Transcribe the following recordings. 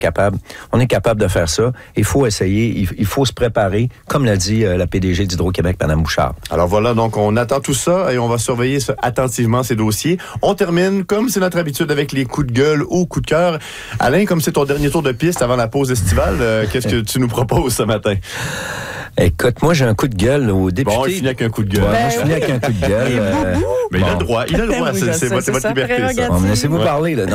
On est capable de faire ça. Il faut essayer, il faut se préparer, comme l'a dit la PDG d'Hydro-Québec, Mme Bouchard. Alors voilà, donc on attend tout ça et on va surveiller attentivement ces dossiers. On termine, comme c'est notre habitude, avec les coups de gueule ou coups de cœur. Alain, comme c'est ton dernier tour de piste avant la pause estivale, qu'est-ce que tu nous proposes ce matin? Écoute, moi, j'ai un coup de gueule au député. Bon, il finit avec un coup de gueule. Ouais, moi, je finis avec un coup de gueule. Mais il a le droit, c'est votre liberté, ça. Laissez-moi parler, là. Non.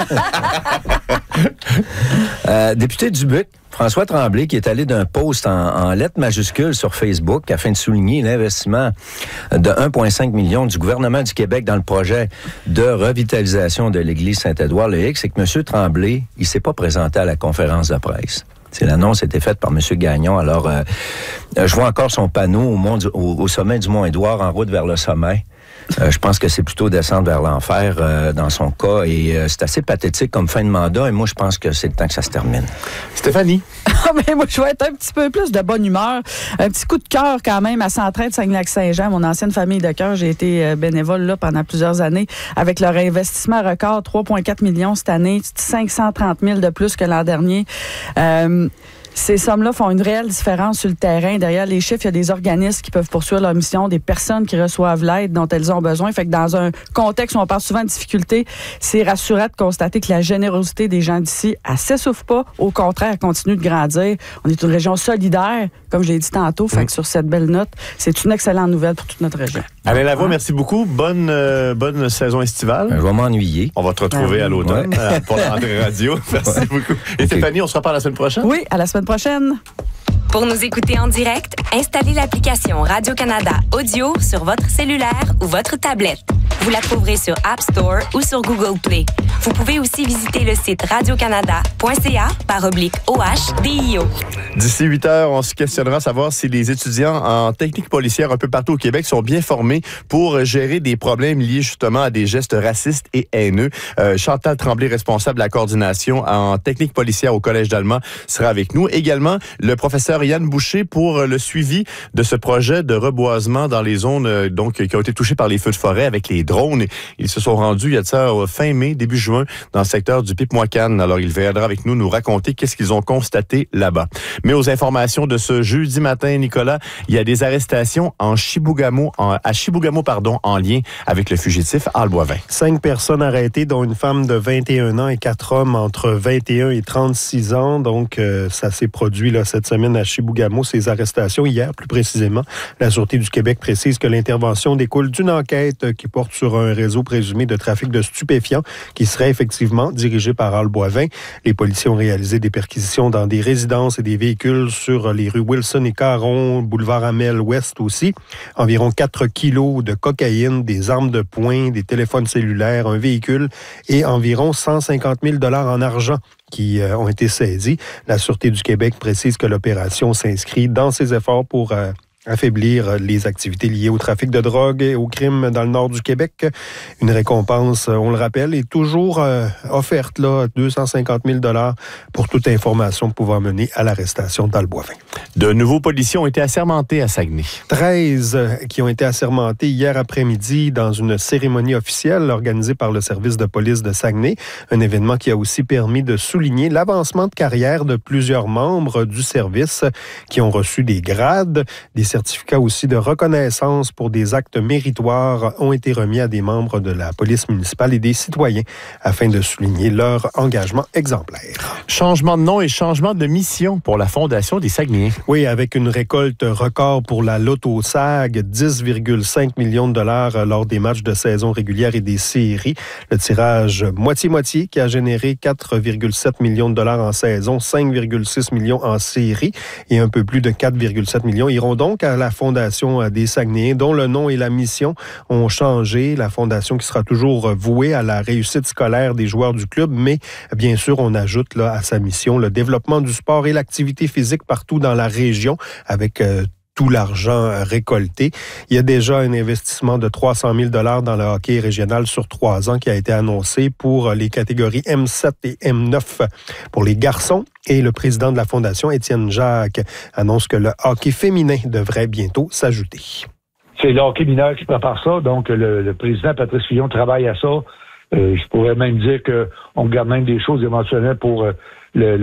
Député Dubuc, François Tremblay, qui est allé d'un post en lettres majuscules sur Facebook afin de souligner l'investissement de 1,5 million du gouvernement du Québec dans le projet de revitalisation de l'église Saint-Édouard. Le hic, c'est que M. Tremblay, il s'est pas présenté à la conférence de presse. L'annonce a été faite par M. Gagnon. Alors, je vois encore son panneau au sommet du Mont-Édouard, en route vers le sommet. Je pense que c'est plutôt descendre vers l'enfer dans son cas. Et c'est assez pathétique comme fin de mandat. Et moi, je pense que c'est le temps que ça se termine. Stéphanie? Mais moi, je vais être un petit peu plus de bonne humeur. Un petit coup de cœur quand même à Centraide, Saguenay-Lac-Saint-Jean, mon ancienne famille de cœur. J'ai été bénévole là pendant plusieurs années avec leur investissement record, 3,4 millions cette année, 530 000 de plus que l'an dernier. Ces sommes-là font une réelle différence sur le terrain. Derrière les chiffres, il y a des organismes qui peuvent poursuivre leur mission, des personnes qui reçoivent l'aide dont elles ont besoin. Fait que dans un contexte où on parle souvent de difficultés, c'est rassurant de constater que la générosité des gens d'ici, elle s'essouffle pas. Au contraire, elle continue de grandir. On est une région solidaire, comme je l'ai dit tantôt. Fait que sur cette belle note, c'est une excellente nouvelle pour toute notre région. Alain Lavoie, merci beaucoup. Bonne saison estivale. Je vais m'ennuyer. On va te retrouver à l'automne pour la rentrée radio. Merci beaucoup. Et Stéphanie, on se reparle la semaine prochaine? Oui, à la semaine prochaine. Pour nous écouter en direct, installez l'application Radio-Canada Audio sur votre cellulaire ou votre tablette. Vous la trouverez sur App Store ou sur Google Play. Vous pouvez aussi visiter le site radiocanada.ca/OHDIO. D'ici 8 heures, on se questionnera à savoir si les étudiants en technique policière un peu partout au Québec sont bien formés pour gérer des problèmes liés justement à des gestes racistes et haineux. Chantal Tremblay, responsable de la coordination en technique policière au Collège d'Allemand, sera avec nous. Également, le professeur Yann Boucher pour le suivi de ce projet de reboisement dans les zones qui ont été touchées par les feux de forêt avec les drones. Ils se sont rendus, il y a de ça, fin mai, début juin, dans le secteur du Pic-Moicane. Alors, il viendra avec nous raconter qu'est-ce qu'ils ont constaté là-bas. Mais aux informations de ce jeudi matin, Nicolas, il y a des arrestations à Chibougamau, en lien avec le fugitif Al Boivin. 5 personnes arrêtées, dont une femme de 21 ans et 4 hommes entre 21 et 36 ans. Donc, ça s'est produit là, cette semaine à Chibougamau, ces arrestations. Hier, plus précisément, la Sûreté du Québec précise que l'intervention découle d'une enquête qui porte sur un réseau présumé de trafic de stupéfiants qui serait effectivement dirigé par Al Boivin. Les policiers ont réalisé des perquisitions dans des résidences et des véhicules sur les rues Wilson et Caron, boulevard Amel-Ouest aussi. Environ 4 kilos de cocaïne, des armes de poing, des téléphones cellulaires, un véhicule et environ 150 000 $ en argent qui ont été saisis. La Sûreté du Québec précise que l'opération s'inscrit dans ses efforts pour affaiblir les activités liées au trafic de drogue et au crime dans le nord du Québec. Une récompense, on le rappelle, est toujours offerte, là, 250 000 $ pour toute information pouvant mener à l'arrestation d'Al Boivin. De nouveaux policiers ont été assermentés à Saguenay. 13 qui ont été assermentés hier après-midi dans une cérémonie officielle organisée par le service de police de Saguenay. Un événement qui a aussi permis de souligner l'avancement de carrière de plusieurs membres du service qui ont reçu des grades. Des certificats aussi de reconnaissance pour des actes méritoires ont été remis à des membres de la police municipale et des citoyens afin de souligner leur engagement exemplaire. Changement de nom et changement de mission pour la Fondation des Saguenayens. Oui, avec une récolte record pour la Loto SAG, 10,5 millions de $ lors des matchs de saison régulière et des séries. Le tirage moitié-moitié qui a généré 4,7 millions de $ en saison, 5,6 millions en série et un peu plus de 4,7 millions iront donc à la Fondation des Saguenayens, dont le nom et la mission ont changé. La Fondation qui sera toujours vouée à la réussite scolaire des joueurs du club, mais bien sûr, on ajoute là, à sa mission le développement du sport et l'activité physique partout dans la région avec tout l'argent récolté. Il y a déjà un investissement de 300 000 $ dans le hockey régional sur 3 ans qui a été annoncé pour les catégories M7 et M9 pour les garçons. Et le président de la Fondation, Étienne Jacques, annonce que le hockey féminin devrait bientôt s'ajouter. C'est le hockey mineur qui prépare ça. Donc, le président Patrice Fillon travaille à ça. Je pourrais même dire qu'on regarde même des choses éventuellement pour le